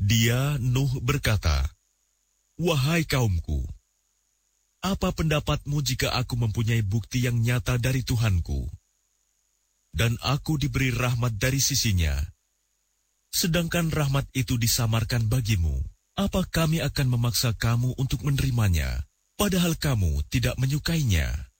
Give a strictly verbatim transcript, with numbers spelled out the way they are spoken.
Dia, Nuh, berkata, "Wahai kaumku, apa pendapatmu jika aku mempunyai bukti yang nyata dari Tuhanku, dan aku diberi rahmat dari sisinya, sedangkan rahmat itu disamarkan bagimu? Apa kami akan memaksa kamu untuk menerimanya, padahal kamu tidak menyukainya?"